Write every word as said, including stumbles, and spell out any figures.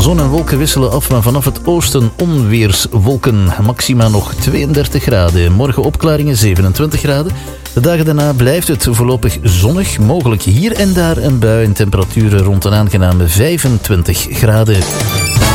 Zon en wolken wisselen af, maar vanaf het oosten onweerswolken. Maxima nog tweeëndertig graden. Morgen opklaringen zevenentwintig graden. De dagen daarna blijft het voorlopig zonnig. Mogelijk hier en daar een bui en temperaturen rond een aangename vijfentwintig graden.